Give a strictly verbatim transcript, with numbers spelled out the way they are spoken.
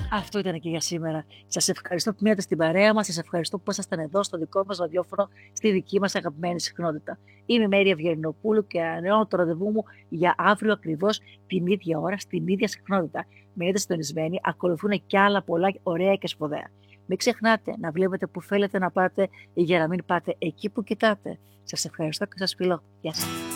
Αυτό ήταν και για σήμερα. Σας ευχαριστώ που μείνατε στην παρέα μας. Σας ευχαριστώ που ήσασταν εδώ στο δικό μας ραδιόφωνο, στη δική μας αγαπημένη συχνότητα. Είμαι η Μέρη Ευγενοπούλου και ανανεώνω το ραντεβού μου για αύριο ακριβώς την ίδια ώρα, στην ίδια συχνότητα. Μείνετε συντονισμένοι, ακολουθούν και άλλα πολλά ωραία και σπουδαία. Μην ξεχνάτε να βλέπετε που θέλετε να πάτε για να μην πάτε εκεί που κοιτάτε. Σας ευχαριστώ και σας φιλώ. Γεια σας.